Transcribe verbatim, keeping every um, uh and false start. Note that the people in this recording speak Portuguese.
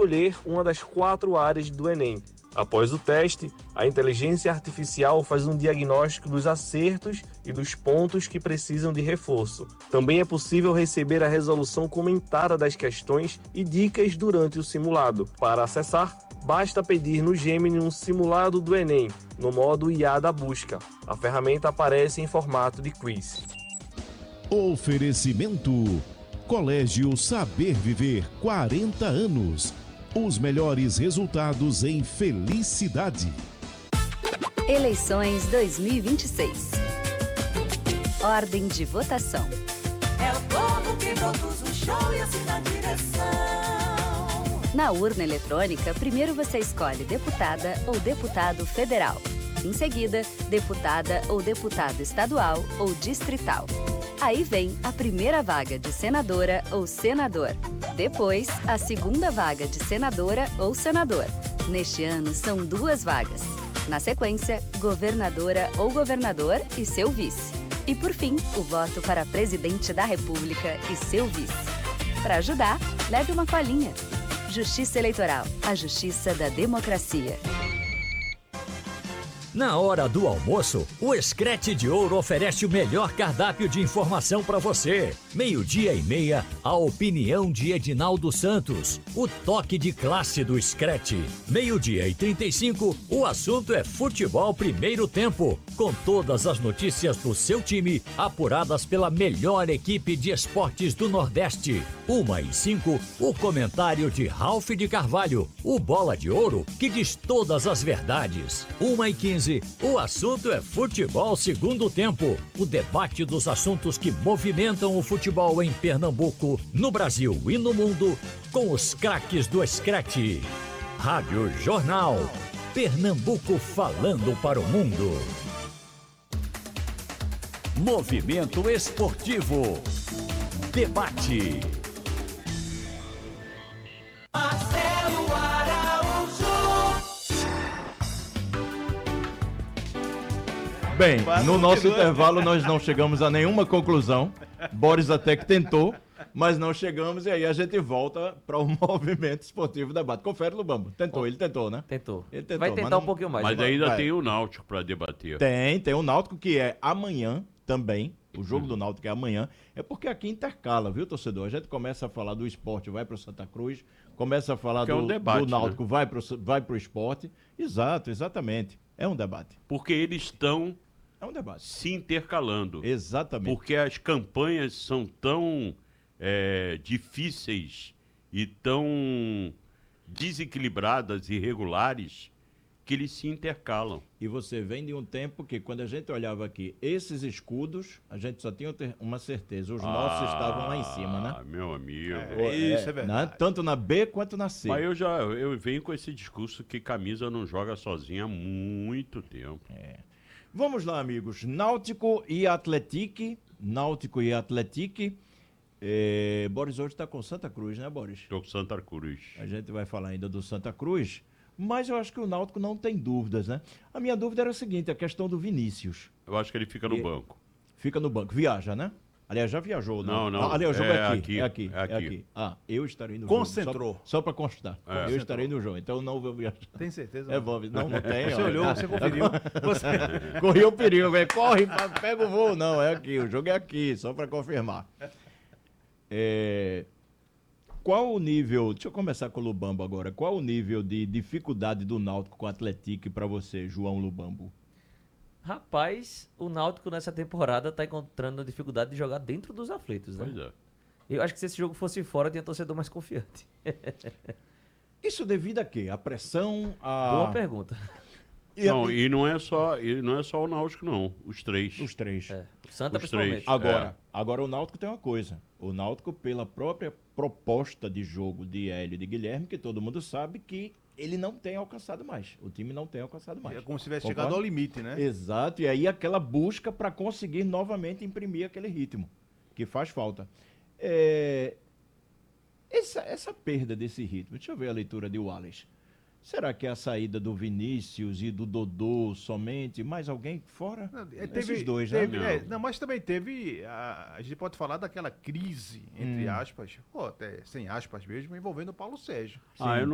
escolher uma das quatro áreas do Enem. Após o teste, a inteligência artificial faz um diagnóstico dos acertos e dos pontos que precisam de reforço. Também é possível receber a resolução comentada das questões e dicas durante o simulado. Para acessar, basta pedir no Gemini um simulado do Enem, no modo I A da busca. A ferramenta aparece em formato de quiz. Oferecimento: Colégio Saber Viver, quarenta anos. Os melhores resultados em felicidade. Eleições dois mil e vinte e seis. Ordem de votação. É o povo que produz o show e assina a direção. Na urna eletrônica, primeiro você escolhe deputada ou deputado federal. Em seguida, deputada ou deputado estadual ou distrital. Aí vem a primeira vaga de senadora ou senador. Depois, a segunda vaga de senadora ou senador. Neste ano, são duas vagas. Na sequência, governadora ou governador e seu vice. E, por fim, o voto para presidente da República e seu vice. Para ajudar, leve uma colinha. Justiça Eleitoral, a justiça da democracia. Na hora do almoço, o Screte de Ouro oferece o melhor cardápio de informação para você. Meio-dia e meia, a opinião de Edinaldo Santos, o toque de classe do Screte. Meio-dia e trinta e cinco, o assunto é futebol primeiro tempo, com todas as notícias do seu time, apuradas pela melhor equipe de esportes do Nordeste. Uma e cinco, o comentário de Ralph de Carvalho, o bola de ouro que diz todas as verdades. Uma e quinze, o assunto é futebol segundo tempo, o debate dos assuntos que movimentam o futebol em Pernambuco, no Brasil e no mundo, com os craques do Screte. Rádio Jornal, Pernambuco falando para o mundo. Movimento Esportivo. Debate. Marcelo Araújo. Bem, no nosso intervalo nós não chegamos a nenhuma conclusão. Boris até que tentou, mas não chegamos e aí a gente volta para o Movimento Esportivo Debate. Confere, Lubambo. Tentou, ele tentou, né? Tentou. Ele tentou, vai tentar não... um pouquinho mais. Mas ainda vai. tem o Náutico para debater. Tem, tem o Náutico que é amanhã também. O jogo do Náutico é amanhã. É porque aqui intercala, viu, torcedor? A gente começa a falar do esporte, vai para o Santa Cruz. Começa a falar Porque do, é um debate, do Náutico, né? vai para o vai pro esporte. Exato, exatamente. É um debate. Porque eles estão É um debate. se intercalando. Exatamente. Porque as campanhas são tão é, difíceis e tão desequilibradas e irregulares que eles se intercalam. E você vem de um tempo que, quando a gente olhava aqui, esses escudos, a gente só tinha uma certeza, os nossos Ah, estavam lá em cima, né? meu amigo. É, isso é verdade. Tanto na B quanto na C. Mas eu já eu venho com esse discurso que camisa não joga sozinha há muito tempo. É. Vamos lá, amigos. Náutico e Atletique. Náutico e Atletique. É, Boris hoje está com Santa Cruz, né, Boris? Estou com Santa Cruz. A gente vai falar ainda do Santa Cruz. Mas eu acho que o Náutico não tem dúvidas, né? A minha dúvida era a seguinte, a questão do Vinícius. Eu acho que ele fica no E- banco. Fica no banco, viaja, né? Aliás, já viajou, né? Não, não, Ah, aliás, o jogo é é aqui, aqui, é aqui, é é aqui. aqui. Ah, eu estarei no Concentrou. jogo. Só, só para constar. É. Eu estarei no jogo, então não vou viajar. Tem certeza? É bom, não, não tem. Você ó. olhou, você conferiu. Você... Correu o perigo, velho. Corre, pa- pega o voo. Não, é aqui, o jogo é aqui, só para confirmar. É, Qual o nível, deixa eu começar com o Lubambo agora, qual o nível de dificuldade do Náutico com o Atlético para você, João Lubambo? Rapaz, o Náutico nessa temporada tá encontrando dificuldade de jogar dentro dos aflitos, né? Pois é. Eu acho que se esse jogo fosse fora, tinha torcedor mais confiante. Isso devido a quê? A pressão, a... Boa pergunta. E Não, a- e não é só, e não é só o Náutico, não. Os três. Os três. É, o Santa Os principalmente. três. Agora, É. agora o Náutico tem uma coisa. O Náutico, pela própria proposta de jogo de Hélio e de Guilherme, que todo mundo sabe que ele não tem alcançado mais. O time não tem alcançado mais. É como se tivesse Concorda? chegado ao limite, né? Exato, e aí aquela busca para conseguir novamente imprimir aquele ritmo, que faz falta. É, Essa, essa perda desse ritmo, deixa eu ver a leitura de Wallace. Será que é a saída do Vinícius e do Dodô somente? Mais alguém fora? Não, é, Esses dois, teve, né? é, não, mas também teve. A, a gente pode falar daquela crise, entre Hum. aspas, ou até sem aspas mesmo, envolvendo o Paulo Sérgio. Ah, eu não